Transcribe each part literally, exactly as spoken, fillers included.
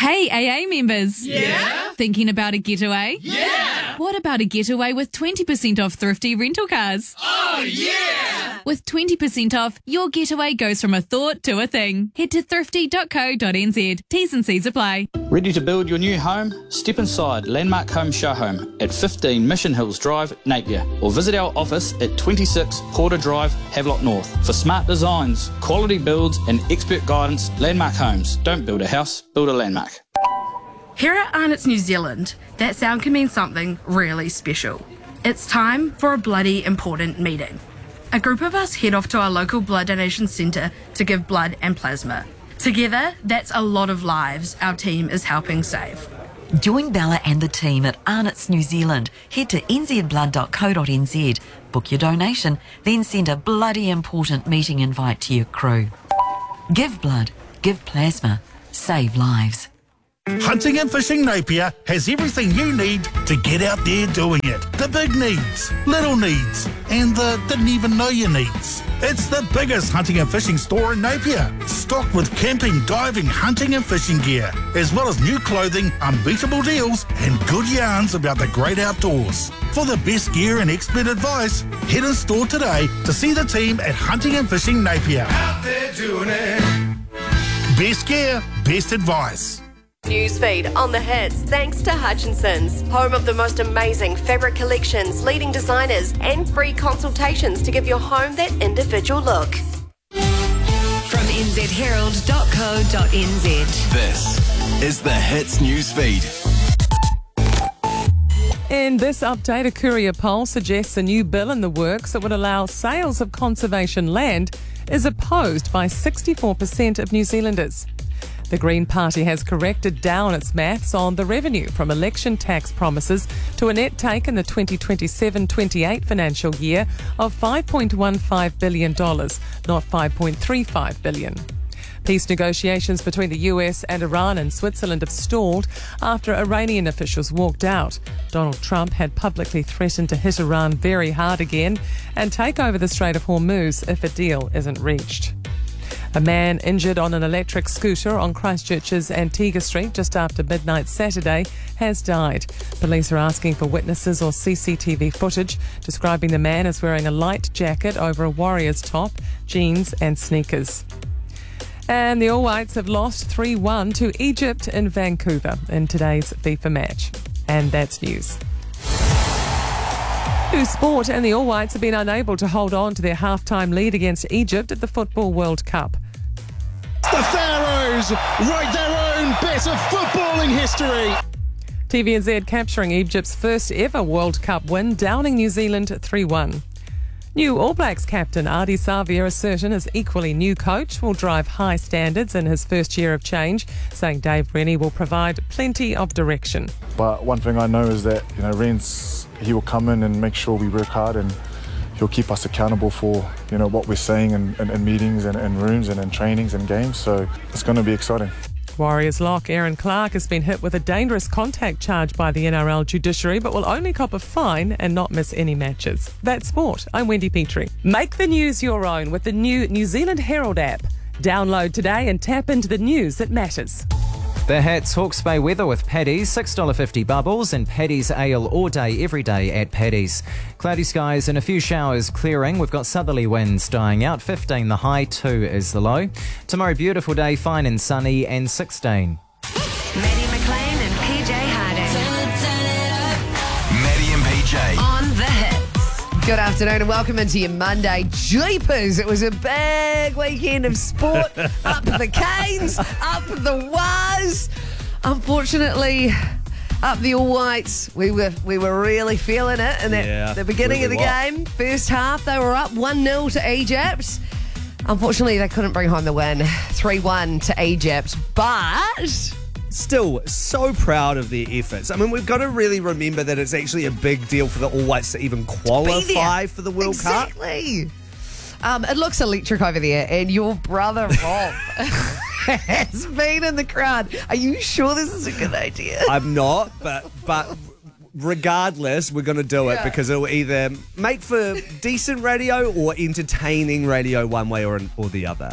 Hey, A A members. Yeah? Thinking about a getaway? Yeah! What about a getaway with twenty percent off thrifty rental cars? Oh, yeah! With twenty percent off, your getaway goes from a thought to a thing. Head to thrifty dot co dot n z. T's and C's apply. Ready to build your new home? Step inside Landmark Home Show Home at fifteen Mission Hills Drive, Napier, or visit our office at twenty-six Porter Drive, Havelock North. For smart designs, quality builds and expert guidance, Landmark Homes. Don't build a house, build a landmark. Here at Arnott's New Zealand, that sound can mean something really special. It's time for a bloody important meeting. A group of us head off to our local blood donation centre to give blood and plasma. Together, that's a lot of lives our team is helping save. Join Bella and the team at Arnott's New Zealand. Head to n z blood dot co dot n z, book your donation, then send a bloody important meeting invite to your crew. Give blood, give plasma, save lives. Hunting and Fishing Napier has everything you need to get out there doing it. The big needs, little needs, and the didn't even know you needs. It's the biggest hunting and fishing store in Napier, stocked with camping, diving, hunting and fishing gear, as well as new clothing, unbeatable deals, and good yarns about the great outdoors. For the best gear and expert advice, head in store today to see the team at Hunting and Fishing Napier. Out there doing it. Best gear, best advice. Newsfeed on the hits thanks to Hutchinson's, home of the most amazing fabric collections, leading designers and free consultations to give your home that individual look. From n z herald dot co dot n z. This is the Hits Newsfeed. In this update, a Courier poll suggests a new bill in the works that would allow sales of conservation land is opposed by sixty-four percent of New Zealanders. The Green Party has corrected down its maths on the revenue from election tax promises to a net take in the twenty twenty-seven twenty-eight financial year of five point one five billion dollars, not five point three five billion dollars. Peace negotiations between the U S and Iran and Switzerland have stalled after Iranian officials walked out. Donald Trump had publicly threatened to hit Iran very hard again and take over the Strait of Hormuz if a deal isn't reached. A man injured on an electric scooter on Christchurch's Antigua Street just after midnight Saturday has died. Police are asking for witnesses or C C T V footage describing the man as wearing a light jacket over a Warriors top, jeans and sneakers. And the All Whites have lost three one to Egypt in Vancouver in today's FIFA match. And that's news. To sport, and the All Whites have been unable to hold on to their half-time lead against Egypt at the Football World Cup. The Pharaohs write their own bit of footballing history. T V N Z capturing Egypt's first ever World Cup win, downing New Zealand three one. New All Blacks captain Ardie Savea is certain his equally new coach will drive high standards in his first year of change, saying Dave Rennie will provide plenty of direction. But one thing I know is that, you know, Ren's, he will come in and make sure we work hard, and he'll keep us accountable for, you know, what we're saying in, in, in meetings and in rooms and in trainings and games. So it's going to be exciting. Warriors lock Aaron Clark has been hit with a dangerous contact charge by the N R L judiciary, but will only cop a fine and not miss any matches. That's sport. I'm Wendy Petrie. Make the news your own with the new New Zealand Herald app. Download today and tap into the news that matters. The Hats Hawke's Bay weather with Paddy's, six dollars fifty bubbles, and Paddy's ale all day, every day at Paddy's. Cloudy skies and a few showers clearing. We've got southerly winds dying out, fifteen the high, two is the low. Tomorrow, beautiful day, fine and sunny, and sixteen. Maddie McLean and P J Harding. Maddie and P J. On the Hits. Good afternoon and welcome into your Monday. Jeepers, it was a big weekend of sport. Up the Canes, up the Waz. Unfortunately, up the All Whites. We were we were really feeling it in that, Yeah, the beginning really of the well. game. First half, they were up one nil to Egypt. Unfortunately, they couldn't bring home the win. three one to Egypt. But Still, so proud of their efforts. I mean, we've got to really remember that it's actually a big deal for the All Whites to even qualify for the World Cup. Exactly. Um, it looks electric over there, and your brother Rob has been in the crowd. Are you sure this is a good idea? I'm not, but but regardless, we're going to do it Yeah. because it will either make for decent radio or entertaining radio one way or, or the other.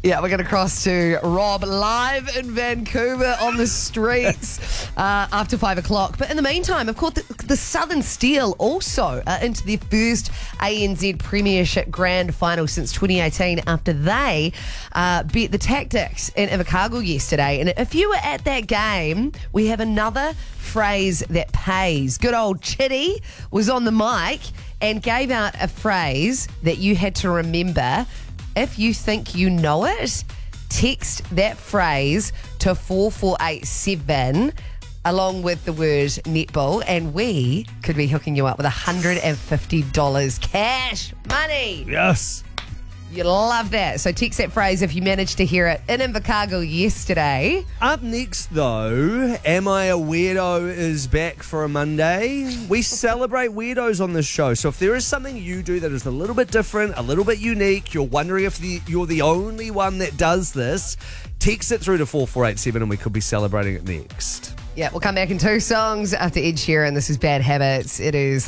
Yeah, we're going to cross to Rob live in Vancouver on the streets uh, after five o'clock. But in the meantime, of course, the, the Southern Steel also uh, into their first A N Z Premiership Grand Final since twenty eighteen after they uh, beat the Tactics in Invercargill yesterday. And if you were at that game, we have another phrase that pays. Good old Chitty was on the mic and gave out a phrase that you had to remember. If you think you know it, text that phrase to four four eight seven along with the word netball, and we could be hooking you up with one hundred fifty dollars cash money. Yes. You love that. So text that phrase if you managed to hear it in Invercargill yesterday. Up next, though, Am I a Weirdo is back for a Monday. We celebrate weirdos on this show. So if there is something you do that is a little bit different, a little bit unique, you're wondering if the, you're the only one that does this, text it through to four four eight seven and we could be celebrating it next. Yeah, we'll come back in two songs after Ed Sheeran. This is Bad Habits. It is